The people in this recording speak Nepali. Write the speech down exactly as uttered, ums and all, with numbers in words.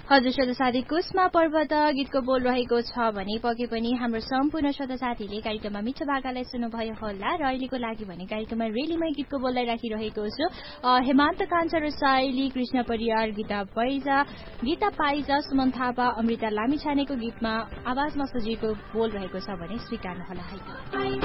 हजुर श्रोता साथी कुसमा पर्वत गीतको बोल रहेको छ भने पके पनि हाम्रो सम्पूर्ण श्रोता साथीले कार्यक्रममा मिठो भाकालाई सुन्नुभयो होला र अहिलेको लागि भने कार्यक्रममा रेलीमै गीतको बोललाई राखिरहेको छु हेमान्त कान्छा र साइली कृष्ण परियार गीता पैजा गीता पाइजा सुमन थापा अमृता लामिछानेको गीतमा आवाजमा सजिएको बोल रहेको छ भने स्वीकार्नु होला है।